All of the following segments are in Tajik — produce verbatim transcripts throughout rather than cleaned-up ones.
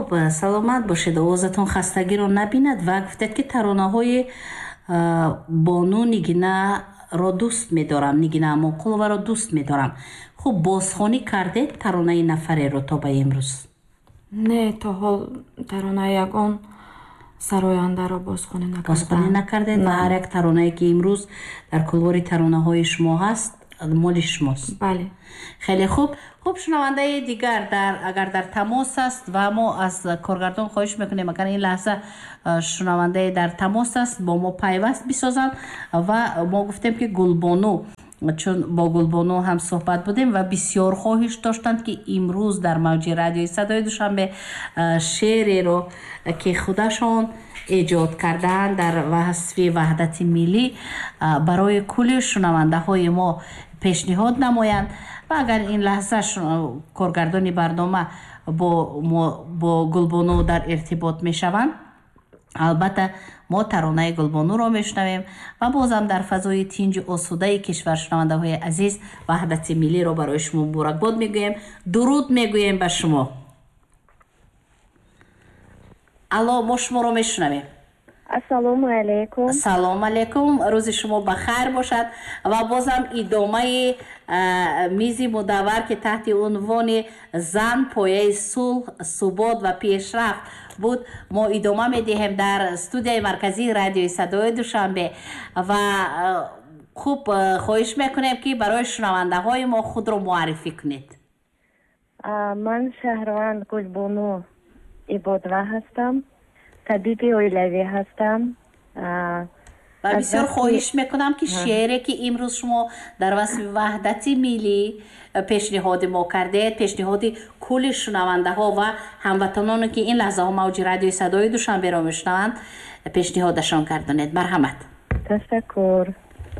خب سلامت باشید، اوضاعتون خستگی رو نبیند و گفتید که ترانه های بانو نگینه را دوست می‌دارم، نگینه موقلوه را دوست می‌دارم. خب بازخوانی کردید ترانه نفره رو تا به امروز؟ نه، تا حال ترانه یگان سراینده را بازخوانی نکردم. بازخوانی نکردید و هر یک ترانه‌ای که امروز در کلوار ترانه‌های شما هست مال شماست؟ بله. خیلی خوب. خب شنونده دیگر در اگر در تماس است و ما از کارگردان خواهش میکنیم اگر این لحظه شنونده در تماس است با ما پیوست بسازند و ما گفتیم که گلبانو، چون با گلبانو هم صحبت بودیم و بسیار خواهش داشتند که امروز در موج رادیوی صدای دوشنبه شعری رو که خودشان ایجاد کردن در وصف وحدت ملی برای کل شنونده های ما پیشنهاد نمایند و اگر این لحظه کارگردانی برنامه با, با گلبانو در ارتباط می شوند، البته ما ترانه گلبانو را میشنویم و بازم در فضای تینج آسوده کشور شنونده های عزیز وحدت ملی را برای شما مبارکباد میگویم، درود میگویم به شما. الو، ما شما را میشنویم. السلام علیکم. سلام علیکم، روز شما بخیر باشد و بازم ادامه میزی مدور که تحت عنوان زن پایه صلح، ثبات و پیشرفت بود ما ادامه میدهیم در استودیوی مرکزی رادیوی صدای دوشنبه و خوب خواهش میکنیم که برای شنونده های ما خود را معرفی کنید. من شهروند گلبانو عبادوه هستم، طبیب اویلوی هستم و بسیار خواهش میکنم که شعری که امروز شما در وصف وحدت ملی پیشنهاد ما کردید، پیشنهاد کل شنونده ها و هموطنانی که این لحظه ها موج رادیوی صدای دوشنبه را میشنوند پیشنهادشان کردید. مرحمت. تشکر.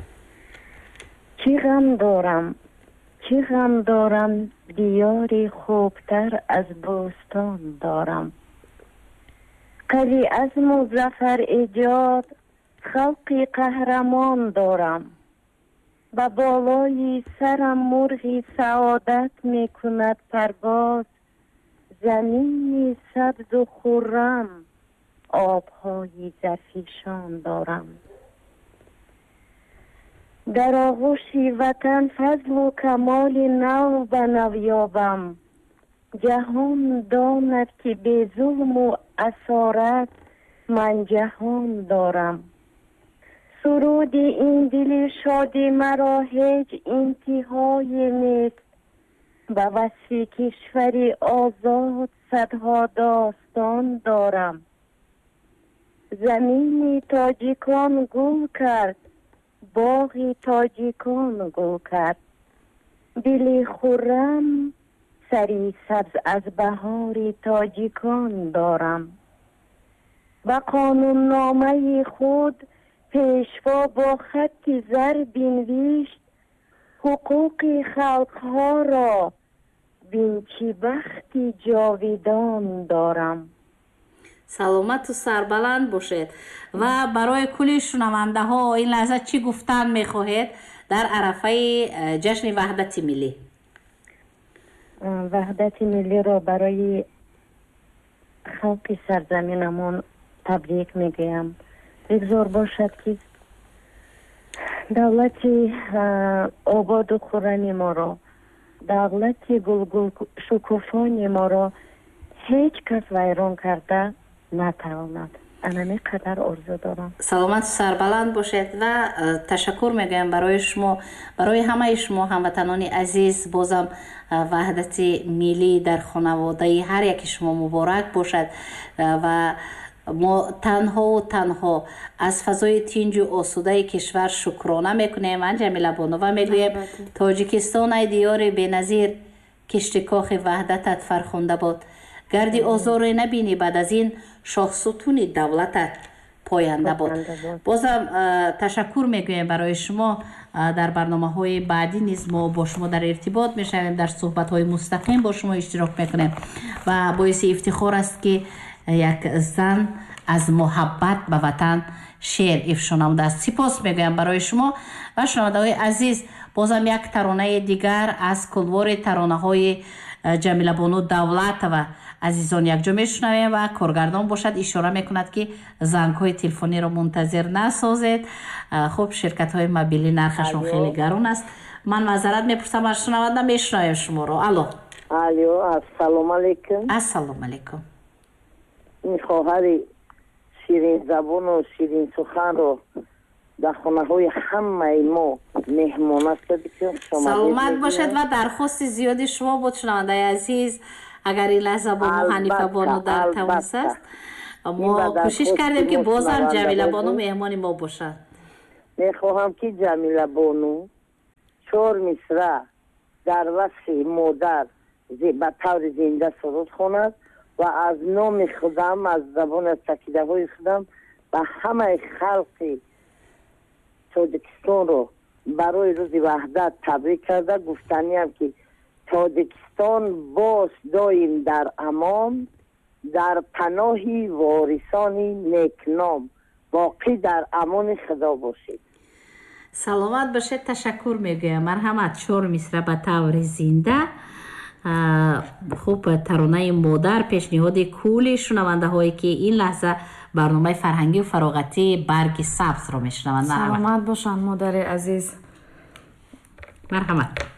چی غم دارم، چی غم دارم، دیاری خوبتر از بوستان دارم. قلی از مظفر ایجاد خلقی قهرمان دارم. با بالای سرم مرغی سعادت می کند پرواز. زمینی سبز و خرم آبهای زرفیشان دارم. در آغوش وطن فضل و کمال نو به نو یابم. جهان داند که به ظلم و اسارت من جهان دارم. سرود این دل شادی مرا هیچ انتهای نیست. به وصف کشوری آزاد صدها داستان دارم. زمین تاجیکان گل کرد، باغ تاجیکان گل کرد. دل خرم سری سبز از بهار تاجیکان دارم. و قانون نامه خود پیشوا با خط زر بنوشت. حقوق خلقها را بین چی بختی جاویدان دارم. سلامت و سربلند باشید و برای کل شنونده ها این لحظه چی گفتن میخواهید در عرفه جشن وحدت ملی؟ وحدت ملی را برای خلق سرزمینمون تبریک میگویم. بگذار باشد که دولت آباد و خرمی ما را، دولت گلگل شکوفان ما را هیچ کس ویران کرده نتواند. انمی قدر آرزو دارم. سلامت سربلند باشید و تشکر میگم برای شما، برای همه شما هموطنان عزیز. بازم وحدت ملی در خانواده هر یک شما مبارک باشد و ما تنها و تنها از فضای تینج و آسوده کشور شکرانه میکنیم. من جمیله بانوه میگویم تاجیکستان دیار بی‌نظیر، کشتکاخ وحدتت فرخنده باد. گردی آزار نبینی بعد از این شاه ستون دولتت پاینده باد. بازم تشکر میگویم برای شما. در برنامه های بعدی نیز ما با شما در ارتباط میشویم، در صحبت های مستقیم با شما اشتراک میکنیم و باعث افتخار است که یک زن از محبت به وطن شعر افشا نموده است. سپاس میگویم برای شما و شنونده های عزیز. بازم یک ترانه دیگر از کلوار ترانه های ҷамилабону давлатова азизон якҷо мешунавем ва коргардон бошад ишора мекунад ки зангҳои телефониро мунтазир насозед. хуб ширкатҳои мобилӣ нархашон хеле гарон аст. ман мазарат мепурсам аз шунаванда мешунавем шуморо. алло алло ассалому алайкум. ассалому алайкум. ин хоҳари ширин забону ширин суханро дар хонаҳои ҳамаи мо меҳмонат бикун. саломат бошед ва дархости зиёди шумо буд шунавандаи азиз. агар ин лаҳза бо мо ҳанифа бону дар тамос аст, мо кӯшиш кардем ки бозам ҷамила бону меҳмони мо бошад. мехоҳам ки ҷамила бону чор мисра дар васфи модар ба таври зинда суруд хонад ва аз номи худам, аз забони аз такидаҳои худам ба ҳамаи халқи тоҷикистонро барои рӯзи ваҳдат табрик карда гуфтаниам ки тоҷикистон бош доим дар амон, дар паноҳи ворисони некном, боқӣ дар амони худо бошед. саломат бошед. ташаккур мегӯям. марҳамат. чор мисра ба таври зинда. хуб таронаи модар пешниҳоди кӯли шунавандаҳое ки ин лаҳза барномаи фарҳангию фароғатии барги сабзро мешунаванд. саломат бошанд модари азиз. марҳамат.